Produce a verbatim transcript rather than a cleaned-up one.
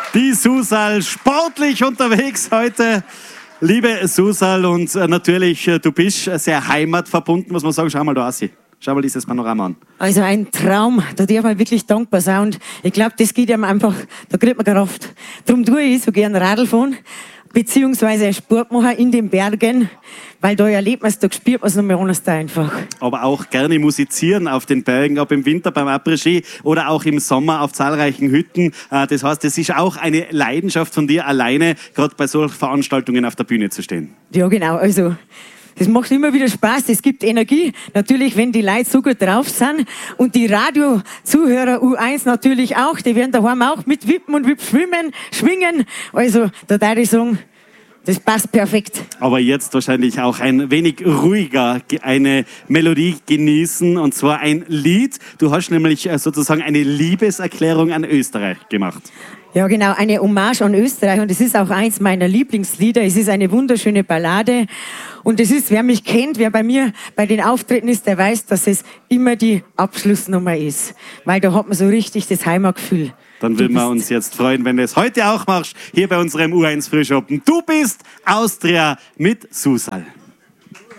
Die Susal sportlich unterwegs heute. Liebe Susal, und natürlich, du bist sehr heimatverbunden, muss man sagen. Schau mal da, Assi. Schau mal dieses Panorama an. Also ein Traum, da darf man wirklich dankbar sein. Und ich glaube, das geht einem einfach, da kriegt man Kraft. Darum tue ich so gern Radl fahren, beziehungsweise Sport machen in den Bergen, weil da erlebt man es, da spürt man es noch mehr anders da einfach. Aber auch gerne musizieren auf den Bergen, ob im Winter beim Après-Ski oder auch im Sommer auf zahlreichen Hütten. Das heißt, es ist auch eine Leidenschaft von dir alleine, gerade bei solchen Veranstaltungen auf der Bühne zu stehen. Ja, genau, also das macht immer wieder Spaß, es gibt Energie. Natürlich, wenn die Leute so gut drauf sind. Und die Radiozuhörer U eins natürlich auch, die werden daheim auch mit Wippen und Wipp schwimmen, schwingen. Also da würde ich sagen, das passt perfekt. Aber jetzt wahrscheinlich auch ein wenig ruhiger eine Melodie genießen, und zwar ein Lied. Du hast nämlich sozusagen eine Liebeserklärung an Österreich gemacht. Ja, genau, eine Hommage an Österreich, und es ist auch eins meiner Lieblingslieder. Es ist eine wunderschöne Ballade, und es ist, wer mich kennt, wer bei mir bei den Auftritten ist, der weiß, dass es immer die Abschlussnummer ist, weil da hat man so richtig das Heimatgefühl. Dann würden wir uns jetzt freuen, wenn du es heute auch machst, hier bei unserem U eins Frühschoppen. Du bist Austria mit Susal.